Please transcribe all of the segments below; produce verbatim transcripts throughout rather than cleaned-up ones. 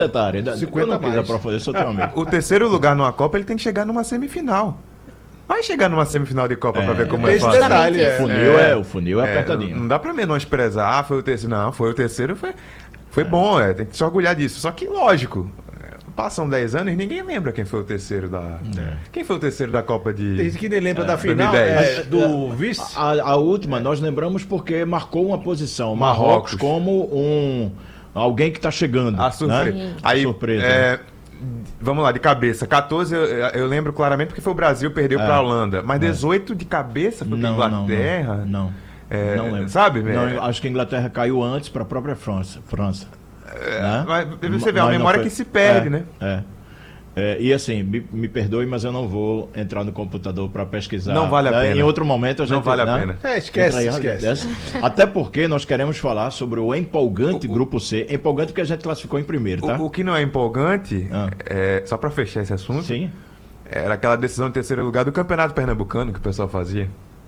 detalhe, cinquenta eu não quis mais. aprofundar, eu sou teu amigo. O terceiro lugar numa Copa, ele tem que chegar numa semifinal. Vai chegar numa semifinal de Copa É, pra ver como tem é esse fácil. detalhe, O é. funil é, o funil é, É, apertadinho. não dá pra menosprezar, ah, foi o terceiro. Não, foi o terceiro, foi, foi bom, é, tem que se orgulhar disso. Só que, lógico, é, passam dez anos e ninguém lembra quem foi o terceiro da... Quem foi o terceiro da Copa de... Tem gente que nem lembra da É, final, dois mil e dez. é, do vice. A, a última nós lembramos porque marcou uma posição, Marrocos, Marrocos. como um alguém que está chegando. A surpresa. Né? Aí, surpresa. é, vamos lá, de cabeça. quatorze eu, eu lembro claramente porque foi o Brasil que perdeu É. para a Holanda. Mas dezoito de cabeça foi para Não, não, Inglaterra. não, não. É, Não lembro. sabe, Não, velho? eu acho que a Inglaterra caiu antes para a própria França. França né? Mas você vê, a Mas não memória foi- que se perde, é, né? É. É, e assim, me, me perdoe, mas eu não vou entrar no computador para pesquisar. Não vale a né? pena. Em outro momento a gente... Não vale a né? pena. É, esquece, Entra aí, esquece. Até porque nós queremos falar sobre o empolgante O- o- Grupo C. Empolgante porque a gente classificou em primeiro, tá? O, o que não é empolgante, Ah. é, só para fechar esse assunto, Sim. era aquela decisão de terceiro lugar do Campeonato Pernambucano que o pessoal fazia.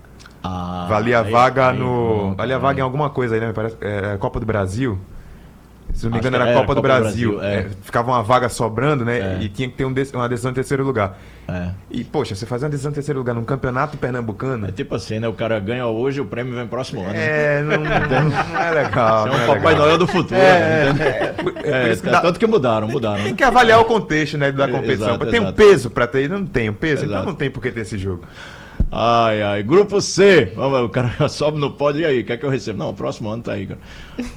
Ah, valia a aí- vaga aí, no. pronto, valia a aí. vaga em alguma coisa aí, né? Parece, é, Copa do Brasil. Se não me Acho engano, que era a era Copa, do Copa do Brasil. Brasil, é. É, ficava uma vaga sobrando, né? É. E tinha que ter um de- uma decisão em terceiro lugar. É. E, poxa, você fazer uma decisão em terceiro lugar num campeonato pernambucano. É tipo assim, né? O cara ganha hoje, o prêmio vem próximo ano. né? É, não, não é legal. É não um é Papai legal. Noel do futuro. É, né? é, por- é por É, isso que tá- dá- tanto que mudaram, mudaram. Tem né? que avaliar o contexto, né, da É, competição. exato, Tem um exato. peso pra ter, não tem um peso, então Exato. não tem por que ter esse jogo. Ai, ai. Grupo C. Vamos, o cara sobe no pódio. E aí, quer que eu receba? Não, o próximo ano tá aí, cara.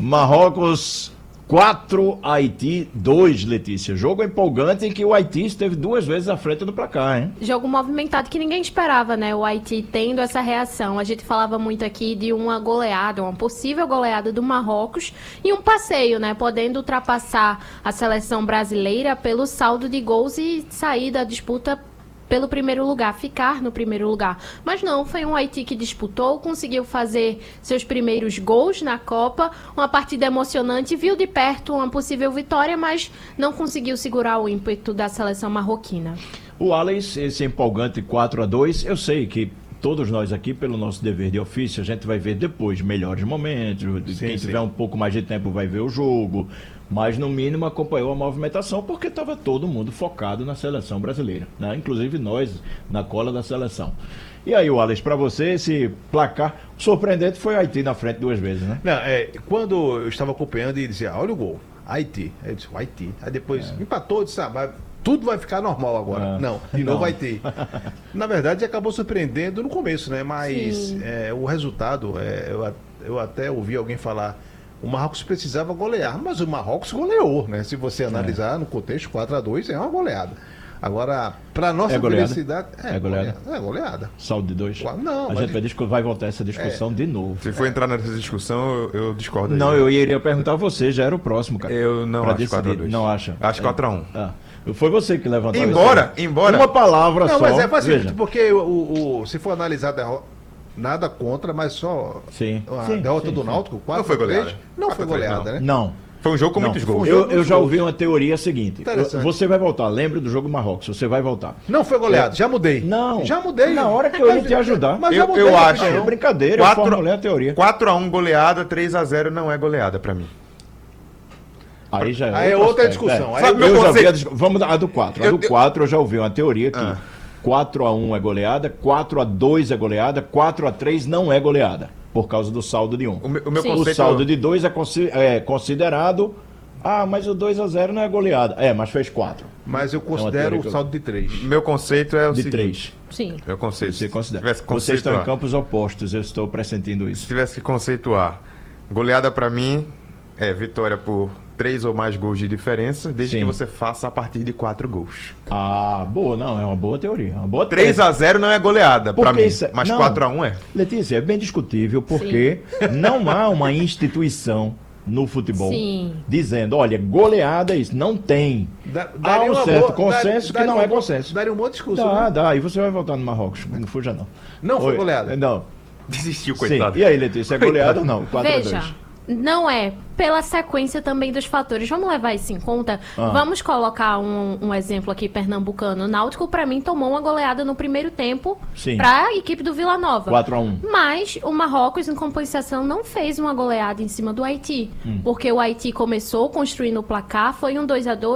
Marrocos quatro, Haiti dois, Letícia. Jogo empolgante em que o Haiti esteve duas vezes à frente do placar, hein? Jogo movimentado que ninguém esperava, né? O Haiti tendo essa reação. A gente falava muito aqui de uma goleada, uma possível goleada do Marrocos e um passeio, né? Podendo ultrapassar a seleção brasileira pelo saldo de gols e sair da disputa pelo primeiro lugar, ficar no primeiro lugar. Mas não, foi um Haiti que disputou, conseguiu fazer seus primeiros gols na Copa, uma partida emocionante, viu de perto uma possível vitória, mas não conseguiu segurar o ímpeto da seleção marroquina. O Alex, esse empolgante quatro a dois, eu sei que todos nós aqui, pelo nosso dever de ofício, a gente vai ver depois melhores momentos, quem sim. tiver um pouco mais de tempo vai ver o jogo, mas no mínimo acompanhou a movimentação porque estava todo mundo focado na seleção brasileira, né? Inclusive nós na cola da seleção. E aí, o Alex, para você, esse placar surpreendente foi o Haiti na frente duas vezes, né? Não, é, quando eu estava acompanhando e dizia, olha o gol, Haiti. Aí eu disse, Haiti. Aí depois empatou, disse, ah, mas tudo vai ficar normal agora. É. Não, de Não. novo Haiti. Na verdade, acabou surpreendendo no começo, né? Mas Sim. é, o resultado, é, eu, a- eu até ouvi alguém falar, o Marrocos precisava golear, mas o Marrocos goleou, né? Se você analisar no contexto, quatro a dois é uma goleada. Agora, para nossa É goleada? felicidade... É goleada? É goleada. Saldo de dois. Qua- não, a mas- gente vai, discu- vai voltar essa discussão de novo. Se for entrar nessa discussão, eu, eu discordo. aí. Não, eu iria perguntar a você, já era o próximo, cara. Eu não Pra acho decidir. quatro a dois. Não acha? Acho quatro a um. Ah, foi você que levantou Embora, isso aí. embora. Uma palavra Não, só. mas é fácil, veja. porque o, o- o- se for analisar a derrota, nada contra, mas só Sim. a Sim, derrota sim, do sim. Náutico, quatro Não foi a três, goleada. Não quatro foi a três, goleada, né? Não. Foi um jogo com Não. muitos gols. Eu, eu já ouvi uma teoria seguinte. Interessante. Você vai voltar, lembre do jogo Marrocos, você vai voltar. Não foi goleada, já mudei. Não. Já mudei. Na hora que eu ia te ajudar. Mas Eu- já mudei. eu acho. É rapidão. brincadeira, Quatro- eu formulei a teoria. quatro a um goleada, três a zero não é goleada pra mim. Aí já Aí é outro outra aspecto, discussão. é. Aí Sabe meu eu já vi conceito? a discu- Vamos dar a do quatro. A Eu- do eu- quatro eu já ouvi uma teoria que Ah. quatro a um é goleada, quatro a dois é goleada, quatro a três não é goleada, por causa do saldo de um. O meu, o meu Sim. O conceito saldo de dois é, consi- é considerado. Ah, mas o dois a zero não é goleada. É, mas fez quatro. Mas eu teoria considero que o eu- saldo de três. meu conceito é o De seguinte. três. Sim. Meu conceito. Você considera. Se tivesse que Vocês estão em conceituar, campos opostos, eu estou pressentindo se isso. tivesse que conceituar, goleada pra mim é vitória por três ou mais gols de diferença, desde Sim. que você faça a partir de quatro gols. Ah, boa, não, é uma boa teoria. Uma boa três a zero não é goleada pra Porque mim, isso é- mas não. quatro a um é. Letícia, é bem discutível porque não há uma instituição no futebol Sim. dizendo, olha, goleada é isso. Não tem. Da- Há daria um uma certo boa- consenso dar- que não daria é uma boa- consenso. Daria um monte de discussão. Dá, né? dá. E você vai voltar no Marrocos. Não fuja, não. Não foi Oi, goleada. Não. Desistiu, Sim. coitado. E aí, Letícia, é goleada ou não? quatro a dois. Veja, Não é. Pela sequência também dos fatores. Vamos levar isso em conta? Ah. Vamos colocar um, um exemplo aqui pernambucano. O Náutico, pra mim, tomou uma goleada no primeiro tempo Sim. pra equipe do Vila Nova. quatro a um. Mas o Marrocos, em compensação, não fez uma goleada em cima do Haiti. Hum. Porque o Haiti começou construindo o placar, foi um dois a dois.